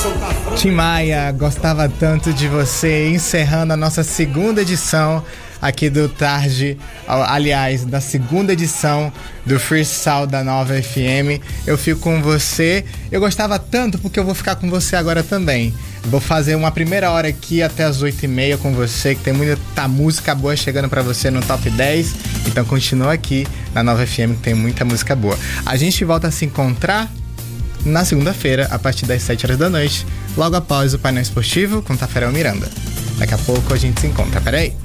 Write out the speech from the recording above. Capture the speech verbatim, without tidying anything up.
Tim Maia, gostava tanto de você, encerrando a nossa segunda edição aqui do Tarde, aliás, da segunda edição do Freestyle da Nova F M. Eu fico com você, eu gostava tanto porque eu vou ficar com você agora também. Vou fazer uma primeira hora aqui até as oito e meia com você, que tem muita música boa chegando pra você no Top dez. Então continua aqui na Nova F M, que tem muita música boa. A gente volta a se encontrar na segunda-feira, a partir das sete horas da noite, logo após o painel esportivo com Tafarel Miranda. Daqui a pouco a gente se encontra, peraí.